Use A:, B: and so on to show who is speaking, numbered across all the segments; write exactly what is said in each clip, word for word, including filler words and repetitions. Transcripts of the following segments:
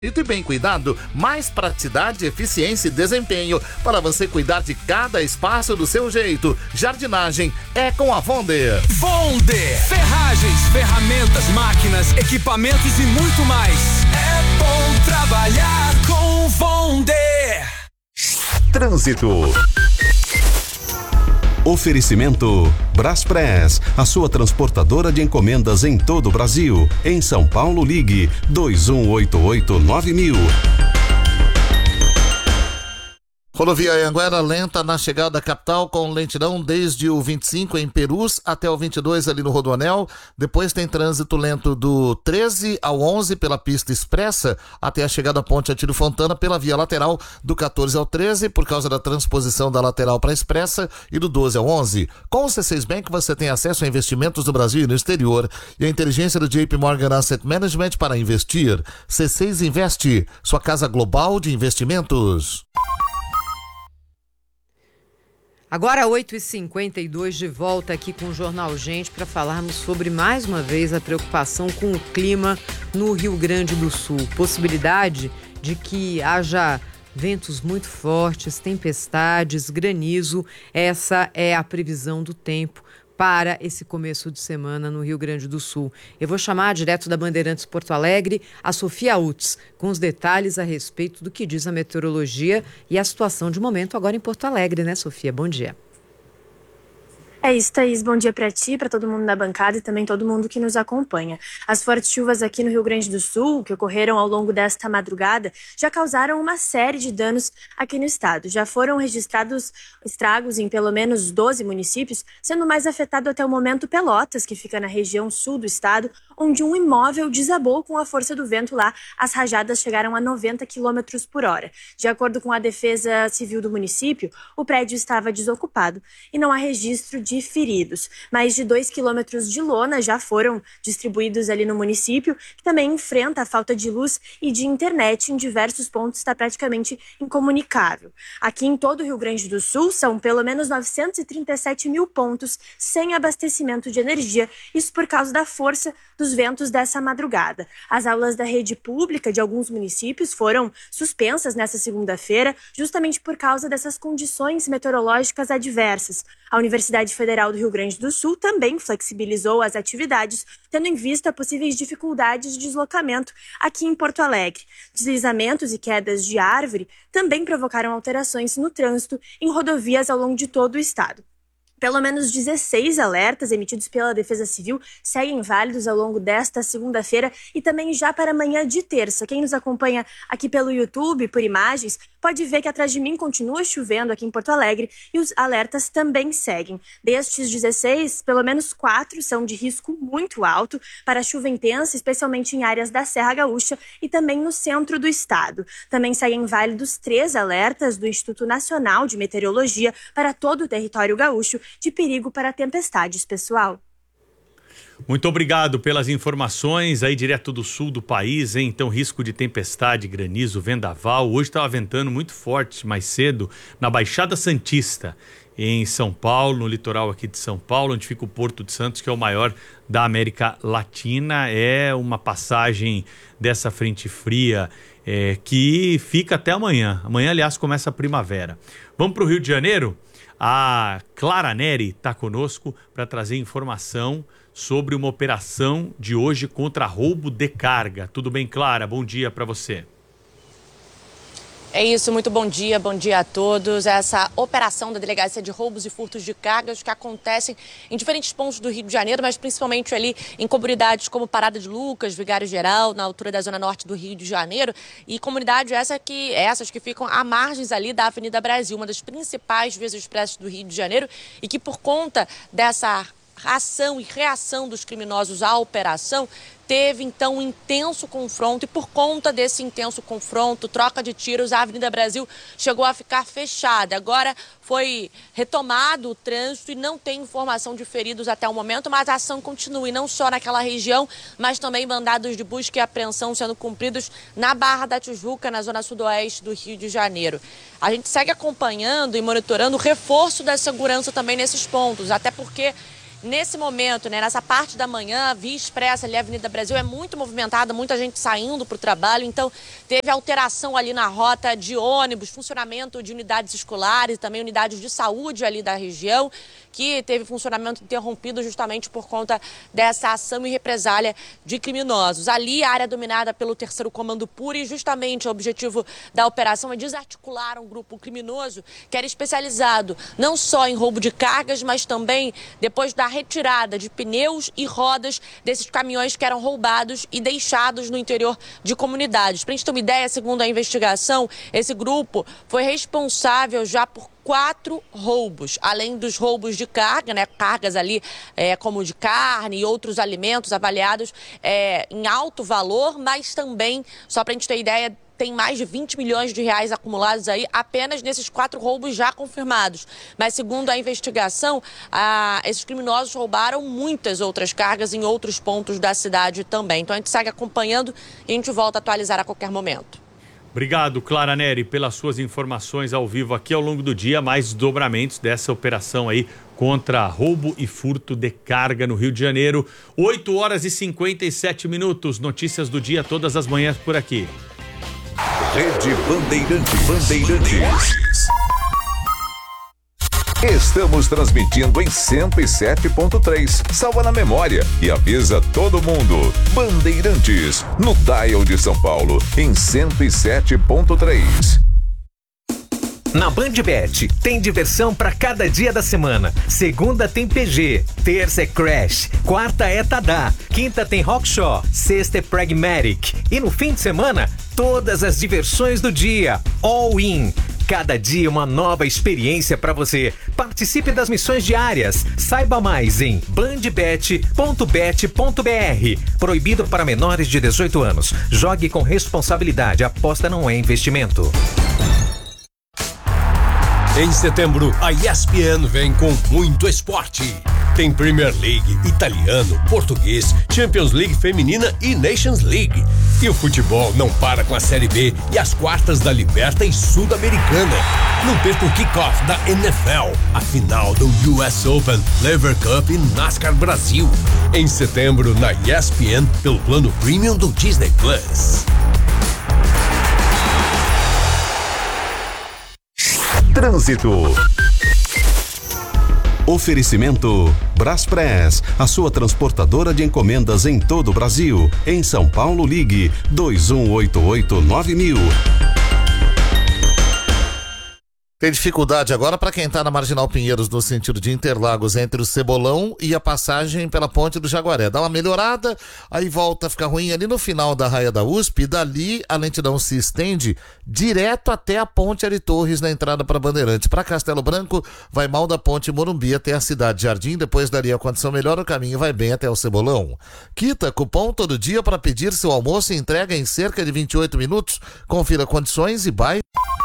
A: E bem cuidado, mais praticidade, eficiência e desempenho para você cuidar de cada espaço do seu jeito. Jardinagem é com a Vonder.
B: Vonder, ferragens, ferramentas, máquinas, equipamentos e muito mais. É bom trabalhar com Vonder.
C: Trânsito. Oferecimento Braspress, a sua transportadora de encomendas em todo o Brasil. Em São Paulo, ligue dois um oito oito nove mil.
A: Rodovia Anhanguera lenta na chegada à capital com lentidão desde o vinte e cinco em Perus até o vinte e dois ali no Rodoanel. Depois tem trânsito lento do treze ao onze pela pista expressa até a chegada à ponte Atílio Fontana pela via lateral do quatorze ao treze por causa da transposição da lateral para a expressa e do doze ao onze. Com o C seis Bank você tem acesso a investimentos no Brasil e no exterior e a inteligência do J P Morgan Asset Management para investir. C seis Investe, sua casa global de investimentos.
D: Agora oito e cinquenta e dois, de volta aqui com o Jornal Gente para falarmos sobre, mais uma vez, a preocupação com o clima no Rio Grande do Sul. Possibilidade de que haja ventos muito fortes, tempestades, granizo. Essa é a previsão do tempo para esse começo de semana no Rio Grande do Sul. Eu vou chamar direto da Bandeirantes Porto Alegre a Sofia Utz, com os detalhes a respeito do que diz a meteorologia e a situação de momento agora em Porto Alegre, né, Sofia? Bom dia.
E: É isso, Thaís. Bom dia para ti, para todo mundo na bancada e também todo mundo que nos acompanha. As fortes chuvas aqui no Rio Grande do Sul, que ocorreram ao longo desta madrugada, já causaram uma série de danos aqui no estado. Já foram registrados estragos em pelo menos doze municípios, sendo mais afetado até o momento Pelotas, que fica na região sul do estado, onde um imóvel desabou com a força do vento lá. As rajadas chegaram a noventa quilômetros por hora. De acordo com a Defesa Civil do município, o prédio estava desocupado e não há registro de de feridos. Mais de dois quilômetros de lona já foram distribuídos ali no município, que também enfrenta a falta de luz e de internet em diversos pontos, está praticamente incomunicável. Aqui em todo o Rio Grande do Sul, são pelo menos novecentos e trinta e sete mil pontos sem abastecimento de energia, isso por causa da força dos ventos dessa madrugada. As aulas da rede pública de alguns municípios foram suspensas nesta segunda-feira, justamente por causa dessas condições meteorológicas adversas. A Universidade Federal do Rio Grande do Sul também flexibilizou as atividades, tendo em vista possíveis dificuldades de deslocamento aqui em Porto Alegre. Deslizamentos e quedas de árvore também provocaram alterações no trânsito em rodovias ao longo de todo o estado. Pelo menos dezesseis alertas emitidos pela Defesa Civil seguem válidos ao longo desta segunda-feira e também já para amanhã de terça. Quem nos acompanha aqui pelo YouTube, por imagens, pode ver que atrás de mim continua chovendo aqui em Porto Alegre e os alertas também seguem. Destes dezesseis, pelo menos quatro são de risco muito alto para chuva intensa, especialmente em áreas da Serra Gaúcha e também no centro do estado. Também seguem válidos três alertas do Instituto Nacional de Meteorologia para todo o território gaúcho, de perigo para tempestades, pessoal.
F: Muito obrigado pelas informações aí direto do sul do país, hein? Então, risco de tempestade, granizo, vendaval. Hoje estava ventando muito forte mais cedo na Baixada Santista, em São Paulo, no litoral aqui de São Paulo, onde fica o Porto de Santos, que é o maior da América Latina. É uma passagem dessa frente fria é, que fica até amanhã. Amanhã, aliás, começa a primavera. Vamos para o Rio de Janeiro? A Clara Neri está conosco para trazer informação sobre uma operação de hoje contra roubo de carga. Tudo bem, Clara? Bom dia para você.
G: É isso, muito bom dia, bom dia a todos. Essa operação da Delegacia de Roubos e Furtos de Cargas que acontecem em diferentes pontos do Rio de Janeiro, mas principalmente ali em comunidades como Parada de Lucas, Vigário Geral, na altura da zona norte do Rio de Janeiro, e comunidades essa que, essas que ficam à margens ali da Avenida Brasil, uma das principais vias expressas do Rio de Janeiro, e que por conta dessa ação e reação dos criminosos à operação, teve então um intenso confronto, e por conta desse intenso confronto, troca de tiros, a Avenida Brasil chegou a ficar fechada. Agora foi retomado o trânsito e não tem informação de feridos até o momento, mas a ação continua, e não só naquela região, mas também mandados de busca e apreensão sendo cumpridos na Barra da Tijuca, na zona sudoeste do Rio de Janeiro. A gente segue acompanhando e monitorando o reforço da segurança também nesses pontos, até porque nesse momento, né, nessa parte da manhã, Via Expressa, ali a Avenida Brasil é muito movimentada, muita gente saindo para o trabalho, então teve alteração ali na rota de ônibus, funcionamento de unidades escolares, também unidades de saúde ali da região, que teve funcionamento interrompido justamente por conta dessa ação e represália de criminosos. Ali, a área dominada pelo terceiro Comando Puri, justamente o objetivo da operação é desarticular um grupo criminoso que era especializado não só em roubo de cargas, mas também depois da retirada de pneus e rodas desses caminhões que eram roubados e deixados no interior de comunidades. Para a gente ter uma ideia, segundo a investigação, esse grupo foi responsável já por quatro roubos, além dos roubos de carga, né, cargas ali é, como de carne e outros alimentos avaliados é, em alto valor, mas também, só para a gente ter ideia, tem mais de vinte milhões de reais acumulados aí apenas nesses quatro roubos já confirmados. Mas segundo a investigação, ah, esses criminosos roubaram muitas outras cargas em outros pontos da cidade também. Então a gente segue acompanhando e a gente volta a atualizar a qualquer momento.
F: Obrigado, Clara Neri, pelas suas informações ao vivo aqui ao longo do dia, mais desdobramentos dessa operação aí contra roubo e furto de carga no Rio de Janeiro. oito horas e cinquenta e sete minutos, notícias do dia todas as manhãs por aqui.
H: Rede Bandeirantes. Bandeirantes. Estamos transmitindo em cento e sete ponto três. Salva na memória e avisa todo mundo. Bandeirantes, no dial de São Paulo, em cento e sete ponto três.
I: Na BandBet, tem diversão para cada dia da semana. Segunda tem P G, terça é Crash, quarta é Tadá, quinta tem Rockshaw, sexta é Pragmatic. E no fim de semana, todas as diversões do dia, all in. Cada dia uma nova experiência para você. Participe das missões diárias. Saiba mais em bandbet ponto bet ponto br. Proibido para menores de dezoito anos. Jogue com responsabilidade. Aposta não é investimento.
J: Em setembro, a E S P N vem com muito esporte. Tem Premier League, italiano, português, Champions League feminina e Nations League. E o futebol não para com a Série B e as quartas da Libertadores Sul-Americana. Não perca o kickoff da N F L, a final do U S Open, Lever Cup e NASCAR Brasil. Em setembro, na E S P N, pelo plano Premium do Disney Plus.
H: Trânsito.
C: Oferecimento Braspress, a sua transportadora de encomendas em todo o Brasil. Em São Paulo, ligue dois um oito oito nove mil.
A: Tem dificuldade agora para quem está na Marginal Pinheiros no sentido de Interlagos entre o Cebolão e a passagem pela Ponte do Jaguaré. Dá uma melhorada, aí volta a ficar ruim ali no final da raia da U S P e dali a lentidão se estende direto até a Ponte Ari Torres na entrada para Bandeirantes. Para Castelo Branco vai mal da Ponte Morumbi até a Cidade Jardim, depois dali a condição melhor, o caminho vai bem até o Cebolão. Quita cupom todo dia para pedir seu almoço e entrega em cerca de vinte e oito minutos. Confira condições e baixe.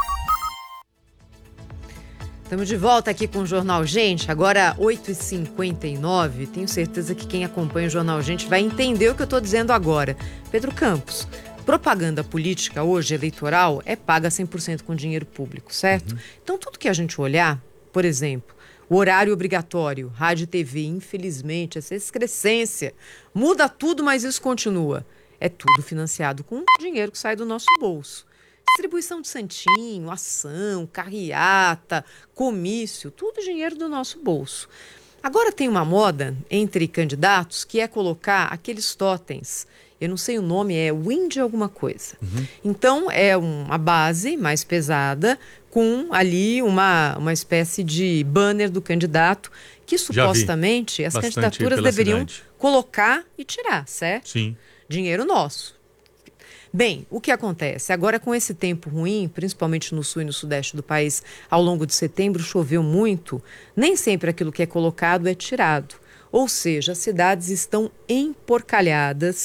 D: Estamos de volta aqui com o Jornal Gente, agora oito e cinquenta e nove. Tenho certeza que quem acompanha o Jornal Gente vai entender o que eu estou dizendo agora. Pedro Campos, propaganda política hoje, eleitoral, é paga cem por cento com dinheiro público, certo? Uhum. Então, tudo que a gente olhar, por exemplo, o horário obrigatório, rádio e T V, infelizmente, essa excrescência, muda tudo, mas isso continua. É tudo financiado com dinheiro que sai do nosso bolso. Distribuição de santinho, ação, carreata, comício, tudo dinheiro do nosso bolso. Agora tem uma moda entre candidatos que é colocar aqueles totens. Eu não sei o nome, é Wind alguma coisa. Uhum. Então é uma base mais pesada com ali uma, uma espécie de banner do candidato que supostamente as candidaturas deveriam cidade. colocar e tirar, certo?
F: Sim.
D: Dinheiro nosso. Bem, o que acontece? Agora com esse tempo ruim, principalmente no sul e no sudeste do país, ao longo de setembro choveu muito, nem sempre aquilo que é colocado é tirado. Ou seja, as cidades estão emporcalhadas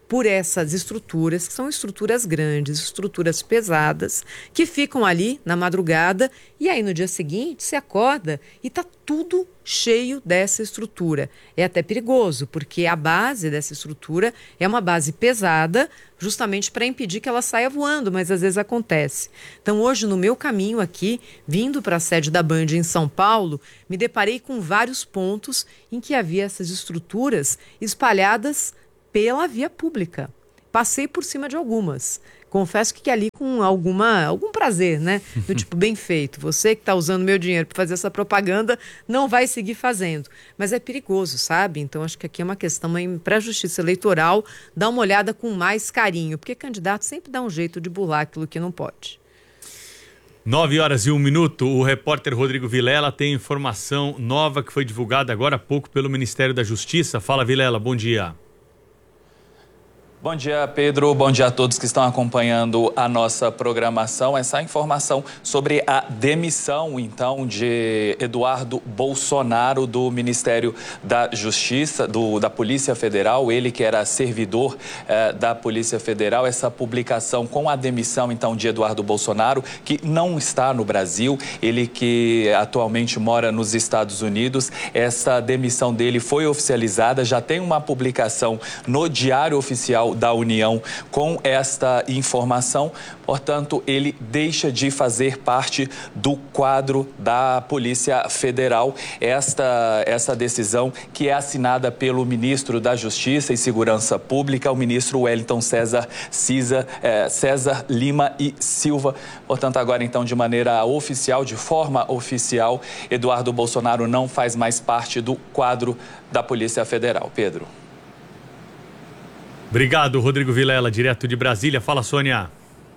D: por essas estruturas, que são estruturas grandes, estruturas pesadas, que ficam ali na madrugada e aí no dia seguinte se acorda e está tudo cheio dessa estrutura. É até perigoso, porque a base dessa estrutura é uma base pesada, justamente para impedir que ela saia voando, mas às vezes acontece. Então hoje no meu caminho aqui, vindo para a sede da Band em São Paulo, me deparei com vários pontos em que havia essas estruturas espalhadas pela via pública. Passei por cima de algumas. Confesso que ali com alguma, algum prazer, né? Do tipo, bem feito. Você que está usando meu dinheiro para fazer essa propaganda não vai seguir fazendo. Mas é perigoso, sabe? Então acho que aqui é uma questão para a Justiça Eleitoral dar uma olhada com mais carinho, porque candidato sempre dá um jeito de burlar aquilo que não pode.
F: Nove horas e um minuto, o repórter Rodrigo Vilela tem informação nova que foi divulgada agora há pouco pelo Ministério da Justiça. Fala, Vilela, bom dia.
K: Bom dia, Pedro. Bom dia a todos que estão acompanhando a nossa programação. Essa informação sobre a demissão, então, de Eduardo Bolsonaro do Ministério da Justiça, do, da Polícia Federal, ele que era servidor eh, da Polícia Federal. Essa publicação com a demissão, então, de Eduardo Bolsonaro, que não está no Brasil, ele que atualmente mora nos Estados Unidos. Essa demissão dele foi oficializada, já tem uma publicação no Diário Oficial da União com esta informação, portanto, ele deixa de fazer parte do quadro da Polícia Federal. Esta, essa decisão que é assinada pelo ministro da Justiça e Segurança Pública, o ministro Wellington César, Cisa, eh, César Lima e Silva. Portanto, agora então de maneira oficial, de forma oficial, Eduardo Bolsonaro não faz mais parte do quadro da Polícia Federal. Pedro.
F: Obrigado, Rodrigo Vilela, direto de Brasília. Fala, Sônia.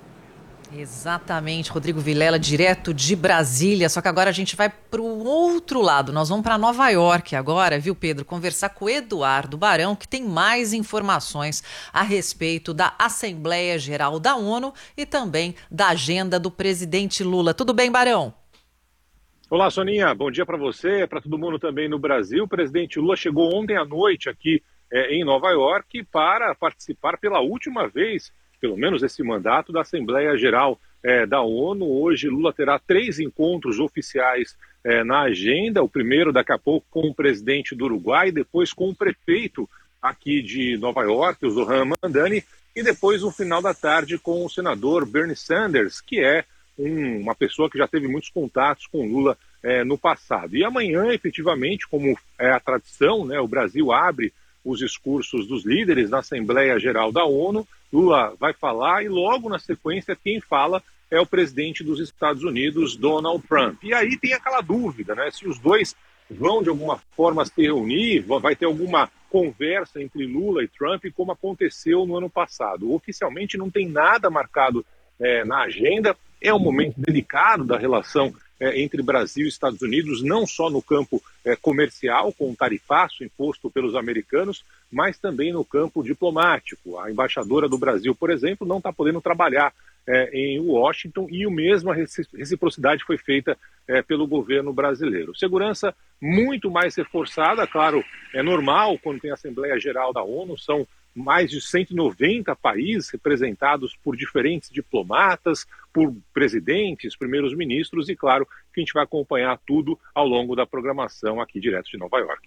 L: Exatamente, Rodrigo Vilela, direto de Brasília. Só que agora a gente vai para o outro lado. Nós vamos para Nova York agora, viu, Pedro? Conversar com o Eduardo Barão, que tem mais informações a respeito da Assembleia Geral da ONU e também da agenda do presidente Lula. Tudo bem, Barão?
M: Olá, Soninha. Bom dia para você, para todo mundo também no Brasil. O presidente Lula chegou ontem à noite aqui É, em Nova York para participar pela última vez, pelo menos esse mandato, da Assembleia Geral é, da ONU. Hoje Lula terá três encontros oficiais é, na agenda, o primeiro daqui a pouco com o presidente do Uruguai, depois com o prefeito aqui de Nova York, o Zoran Mandani, e depois no final da tarde com o senador Bernie Sanders, que é um, uma pessoa que já teve muitos contatos com Lula é, no passado. E amanhã, efetivamente, como é a tradição, né, o Brasil abre os discursos dos líderes na Assembleia Geral da ONU. Lula vai falar e logo na sequência quem fala é o presidente dos Estados Unidos, Donald Trump. E aí tem aquela dúvida, né, se os dois vão de alguma forma se reunir, vai ter alguma conversa entre Lula e Trump, como aconteceu no ano passado. Oficialmente não tem nada marcado é, na agenda, é um momento delicado da relação É, entre Brasil e Estados Unidos, não só no campo é, comercial, com o tarifaço imposto pelos americanos, mas também no campo diplomático. A embaixadora do Brasil, por exemplo, não está podendo trabalhar é, em Washington, e a mesma reciprocidade foi feita é, pelo governo brasileiro. Segurança muito mais reforçada, claro, é normal quando tem a Assembleia Geral da ONU, são mais de cento e noventa países representados por diferentes diplomatas, por presidentes, primeiros ministros, e claro que a gente vai acompanhar tudo ao longo da programação aqui direto de Nova York.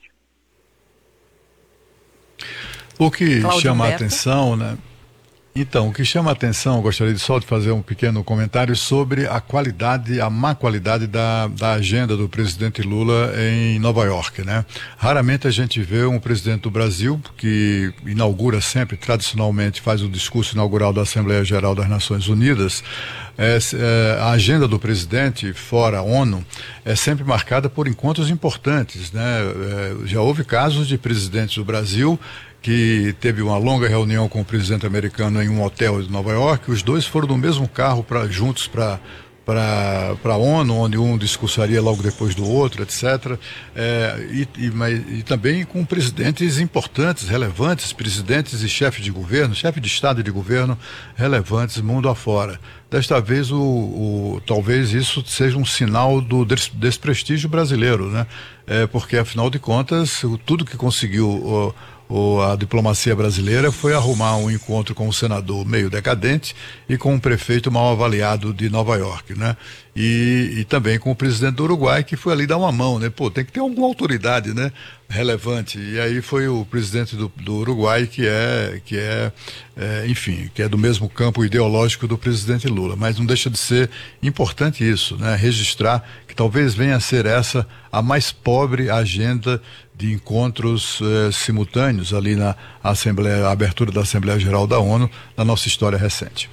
N: O que
L: Cláudio
N: chama a
L: Humberto.
N: atenção, né? Então, o que chama a atenção, eu gostaria de só de fazer um pequeno comentário sobre a qualidade, a má qualidade da, da agenda do presidente Lula em Nova York, né? Raramente a gente vê um presidente do Brasil que inaugura sempre, tradicionalmente, faz o discurso inaugural da Assembleia Geral das Nações Unidas. É, é, a agenda do presidente, fora a ONU, é sempre marcada por encontros importantes, né? É, já houve casos de presidentes do Brasil que teve uma longa reunião com o presidente americano em um hotel de Nova York. Os dois foram no mesmo carro pra, juntos para para a ONU, onde um discursaria logo depois do outro, etcétera. É, e, e, mas, e também com presidentes importantes, relevantes, presidentes e chefes de governo, chefe de Estado e de governo relevantes mundo afora. Desta vez, o, o, talvez isso seja um sinal do des, desprestígio brasileiro, né? É, porque, afinal de contas, o, tudo que conseguiu o, o, a diplomacia brasileira foi arrumar um encontro com o senador meio decadente e com o prefeito mal avaliado de Nova York, né? E, e também com o presidente do Uruguai, que foi ali dar uma mão, né? Pô, tem que ter alguma autoridade, né? Relevante. E aí foi o presidente do, do Uruguai, que é, que é, é, enfim, que é do mesmo campo ideológico do presidente Lula. Mas não deixa de ser importante isso, né? Registrar que talvez venha a ser essa a mais pobre agenda de encontros eh, simultâneos ali na Assembleia, a abertura da Assembleia Geral da ONU, na nossa história recente.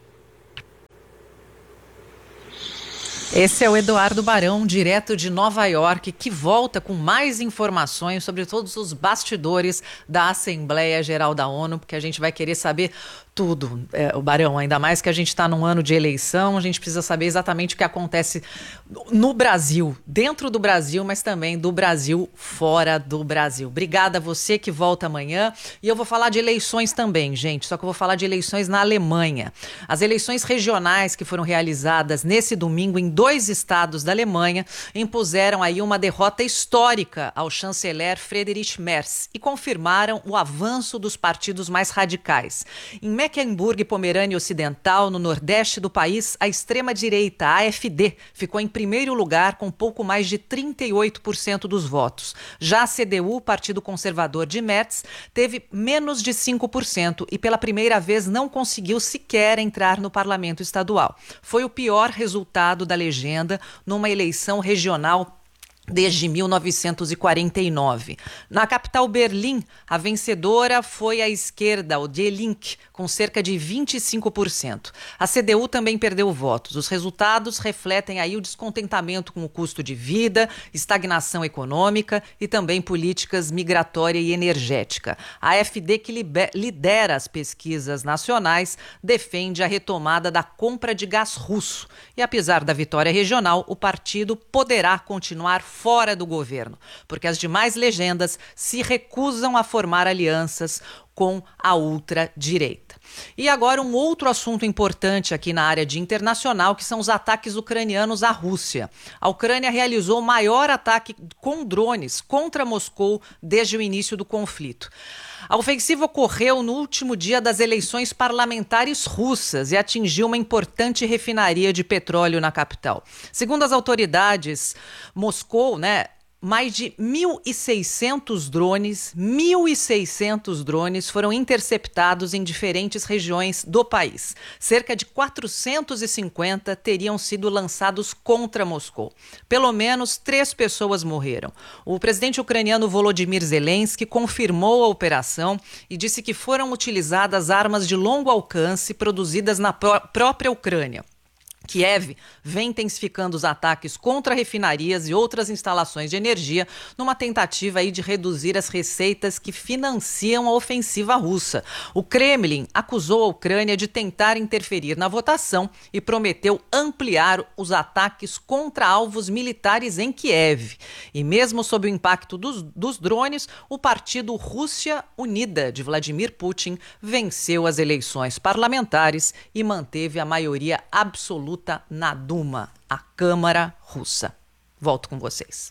L: Esse é o Eduardo Barão, direto de Nova York, que volta com mais informações sobre todos os bastidores da Assembleia Geral da ONU, porque a gente vai querer saber tudo, é, o Barão, ainda mais que a gente está num ano de eleição, a gente precisa saber exatamente o que acontece no Brasil, dentro do Brasil, mas também do Brasil, fora do Brasil. Obrigada a você que volta amanhã. E eu vou falar de eleições também, gente, só que eu vou falar de eleições na Alemanha. As eleições regionais que foram realizadas nesse domingo em dois estados da Alemanha impuseram aí uma derrota histórica ao chanceler Friedrich Merz e confirmaram o avanço dos partidos mais radicais. Em Mecklenburg-Pomerânia Ocidental, no nordeste do país, a extrema-direita, a AfD, ficou em primeiro lugar com pouco mais de trinta e oito por cento dos votos. Já a C D U, Partido Conservador de Merz, teve menos de cinco por cento e pela primeira vez não conseguiu sequer entrar no parlamento estadual. Foi o pior resultado da legenda numa eleição regional desde mil novecentos e quarenta e nove. Na capital Berlim, a vencedora foi a esquerda, o Die Linke, com cerca de vinte e cinco por cento. A C D U também perdeu votos. Os resultados refletem aí o descontentamento com o custo de vida, estagnação econômica e também políticas migratória e energética. A AfD, que lidera as pesquisas nacionais, defende a retomada da compra de gás russo. E apesar da vitória regional, o partido poderá continuar fora do governo, porque as demais legendas se recusam a formar alianças com a ultradireita. E agora um outro assunto importante aqui na área de internacional, que são os ataques ucranianos à Rússia. A Ucrânia realizou o maior ataque com drones contra Moscou desde o início do conflito. A ofensiva ocorreu no último dia das eleições parlamentares russas e atingiu uma importante refinaria de petróleo na capital. Segundo as autoridades, Moscou, né, mais de mil e seiscentos drones, mil e seiscentos drones foram interceptados em diferentes regiões do país. Cerca de quatrocentos e cinquenta teriam sido lançados contra Moscou. Pelo menos três pessoas morreram. O presidente ucraniano Volodymyr Zelensky confirmou a operação e disse que foram utilizadas armas de longo alcance produzidas na pró- própria Ucrânia. Kiev vem intensificando os ataques contra refinarias e outras instalações de energia numa tentativa aí de reduzir as receitas que financiam a ofensiva russa. O Kremlin acusou a Ucrânia de tentar interferir na votação e prometeu ampliar os ataques contra alvos militares em Kiev. E mesmo sob o impacto dos, dos drones, o partido Rússia Unida de Vladimir Putin venceu as eleições parlamentares e manteve a maioria absoluta na Duma, a Câmara Russa. Volto com vocês.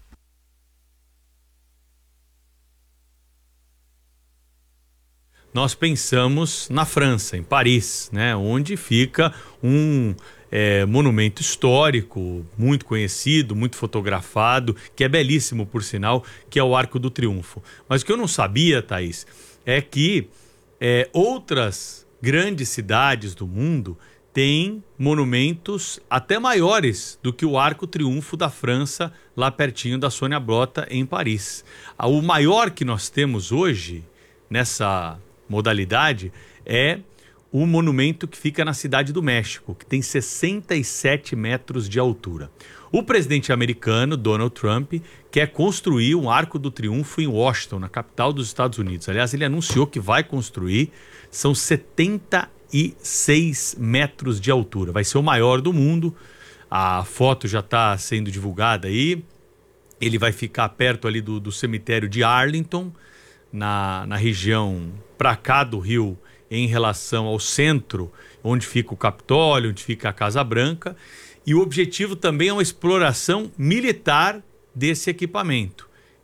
F: Nós pensamos na França, em Paris, né, onde fica um é, monumento histórico muito conhecido, muito fotografado, que é belíssimo, por sinal, que é o Arco do Triunfo. Mas o que eu não sabia, Thaís, é que é, outras grandes cidades do mundo tem monumentos até maiores do que o Arco Triunfo da França, lá pertinho da Sônia Blota, em Paris. O maior que nós temos hoje, nessa modalidade, é o monumento que fica na Cidade do México, que tem sessenta e sete metros de altura. O presidente americano, Donald Trump, quer construir um Arco do Triunfo em Washington, na capital dos Estados Unidos. Aliás, ele anunciou que vai construir, são setenta e seis metros de altura. Vai ser o maior do mundo. A foto já está sendo divulgada aí. Ele vai ficar perto ali do, do cemitério de Arlington, na, na região para cá do Rio, em relação ao centro, onde fica o Capitólio, onde fica a Casa Branca. E o objetivo também é uma exploração militar desse equipamento,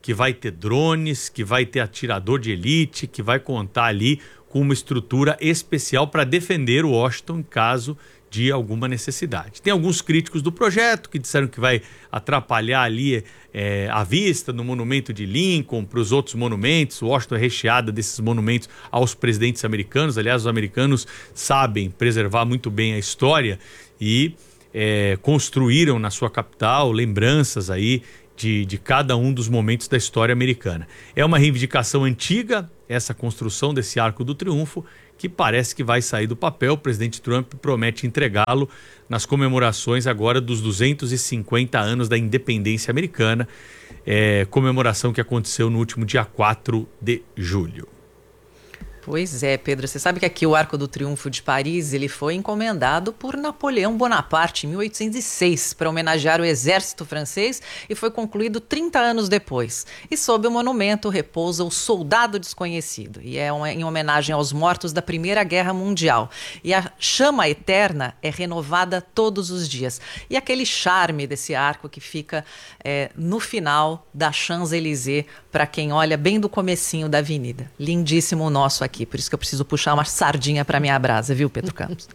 F: que vai ter drones, que vai ter atirador de elite, que vai contar ali com uma estrutura especial para defender o Washington em caso de alguma necessidade. Tem alguns críticos do projeto que disseram que vai atrapalhar ali é, a vista no monumento de Lincoln para os outros monumentos. Washington é recheada desses monumentos aos presidentes americanos. Aliás, os americanos sabem preservar muito bem a história e é, construíram na sua capital lembranças aí de, de cada um dos momentos da história americana. É uma reivindicação antiga, essa construção desse Arco do Triunfo, que parece que vai sair do papel. O presidente Trump promete entregá-lo nas comemorações agora dos duzentos e cinquenta anos da independência americana, é, comemoração que aconteceu no último dia quatro de julho.
L: Pois é, Pedro, você sabe que aqui o Arco do Triunfo de Paris, ele foi encomendado por Napoleão Bonaparte em mil oitocentos e seis para homenagear o exército francês e foi concluído trinta anos depois. E sob o monumento repousa o Soldado Desconhecido e é uma, em homenagem aos mortos da Primeira Guerra Mundial. E a chama eterna é renovada todos os dias. E aquele charme desse arco que fica é, no final da Champs-Élysées, para quem olha bem do comecinho da avenida. Lindíssimo o nosso aqui. Por isso que eu preciso puxar uma sardinha para minha brasa, viu, Pedro Campos?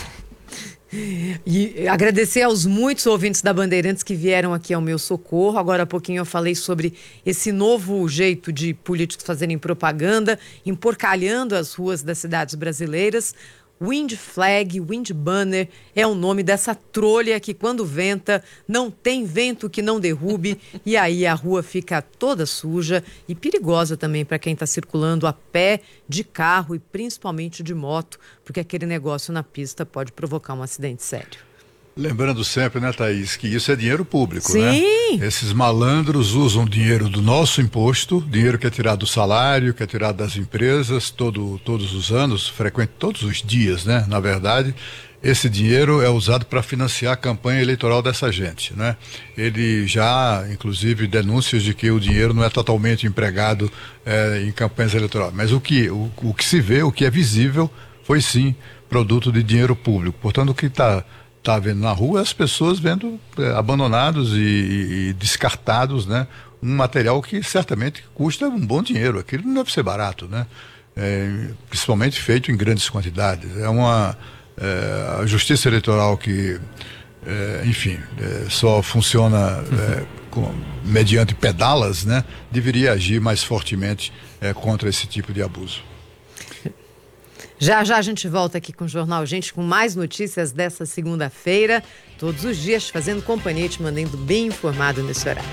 D: E agradecer aos muitos ouvintes da Bandeirantes que vieram aqui ao meu socorro. Agora há pouquinho eu falei sobre esse novo jeito de políticos fazerem propaganda, emporcalhando as ruas das cidades brasileiras. Wind Flag, Wind Banner é o nome dessa trolha que quando venta não tem vento que não derrube e aí a rua fica toda suja e perigosa também para quem está circulando a pé, de carro e principalmente de moto, porque aquele negócio na pista pode provocar um acidente sério.
N: Lembrando sempre, né, Thaís, que isso é dinheiro público,
D: Sim.
N: né? Esses malandros usam dinheiro do nosso imposto, dinheiro que é tirado do salário, que é tirado das empresas, todo, todos os anos, frequente todos os dias, né? Na verdade, esse dinheiro é usado para financiar a campanha eleitoral dessa gente, né? Ele já, inclusive, denúncias de que o dinheiro não é totalmente empregado é, em campanhas eleitorais. Mas o que, o, o que se vê, o que é visível, foi sim produto de dinheiro público. Portanto, o que está está vendo na rua as pessoas vendo é, abandonados e, e, e descartados, né? Um material que certamente custa um bom dinheiro. Aquilo não deve ser barato, né? É, principalmente feito em grandes quantidades. É uma é, a justiça eleitoral que, é, enfim, é, só funciona é, com, mediante pedalas, né? Deveria agir mais fortemente é, contra esse tipo de abuso.
D: Já já a gente volta aqui com o Jornal Gente com mais notícias dessa segunda-feira, todos os dias fazendo companhia, te mantendo bem informado nesse horário.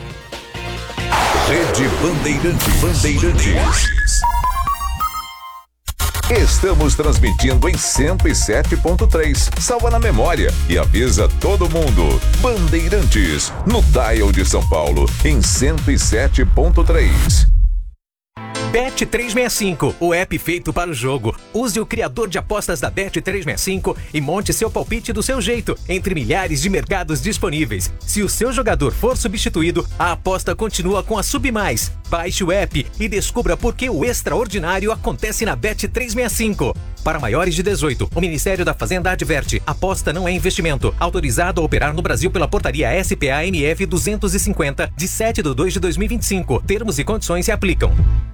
H: Rede Bandeirantes. Bandeirantes. Estamos transmitindo em cento e sete ponto três. Salva na memória e avisa todo mundo. Bandeirantes, no dial de São Paulo, em cento e sete ponto três.
I: Bet trezentos e sessenta e cinco, o app feito para o jogo. Use o criador de apostas da Bet trezentos e sessenta e cinco e monte seu palpite do seu jeito, entre milhares de mercados disponíveis. Se o seu jogador for substituído, a aposta continua com a Submais. Baixe o app e descubra por que o extraordinário acontece na Bet trezentos e sessenta e cinco. Para maiores de dezoito, o Ministério da Fazenda adverte: aposta não é investimento. Autorizado a operar no Brasil pela portaria S P A M F duzentos e cinquenta, de sete de dois de dois mil e vinte e cinco. Termos e condições se aplicam.